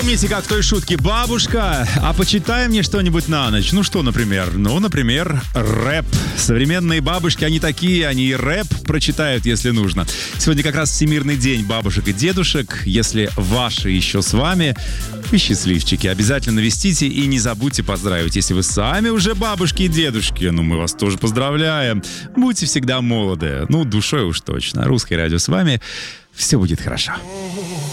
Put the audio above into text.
Помните, как в той шутке: бабушка, а почитай мне что-нибудь на ночь. Ну что, например? Ну, например, рэп. Современные бабушки, они такие, они и рэп прочитают, если нужно. Сегодня как раз Всемирный день бабушек и дедушек. Если ваши еще с вами, вы счастливчики. Обязательно навестите и не забудьте поздравить. Если вы сами уже бабушки и дедушки, ну, мы вас тоже поздравляем. Будьте всегда молоды. Ну, душой уж точно. Русское радио с вами. Все будет хорошо.